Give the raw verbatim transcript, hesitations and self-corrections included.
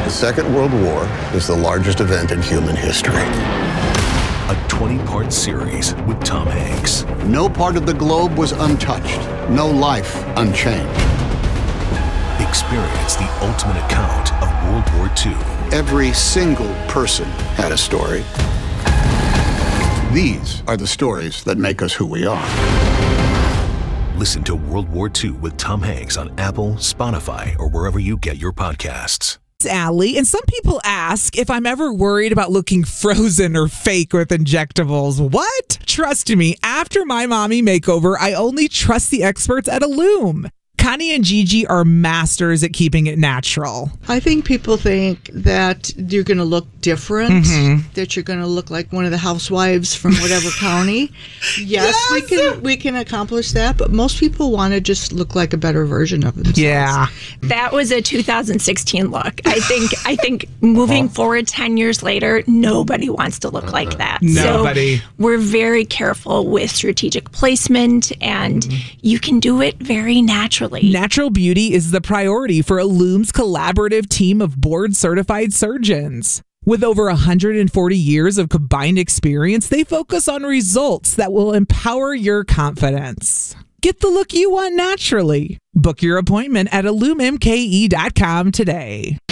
The Second World War is the largest event in human history. A twenty-part series with Tom Hanks. No part of the globe was untouched. No life unchanged. Experience the ultimate account of World War Two. Every single person had a story. These are the stories that make us who we are. Listen to World War Two with Tom Hanks on Apple, Spotify, or wherever you get your podcasts. Allie, and some people ask if I'm ever worried about looking frozen or fake with injectables. What? Trust me, after my mommy makeover, I only trust the experts at Illume. Connie and Gigi are masters at keeping it natural. I think people think that you're going to look different, mm-hmm. that you're going to look like one of the housewives from whatever county. Yes, yes, we can we can accomplish that, but most people want to just look like a better version of themselves. Yeah. That was a two thousand sixteen look. I think I think moving forward ten years later, nobody wants to look like that. Nobody. So we're very careful with strategic placement, and mm-hmm. you can do it very naturally. Natural beauty is the priority for Illume's collaborative team of board-certified surgeons. With over one hundred forty years of combined experience, they focus on results that will empower your confidence. Get the look you want naturally. Book your appointment at illume m k e dot com today.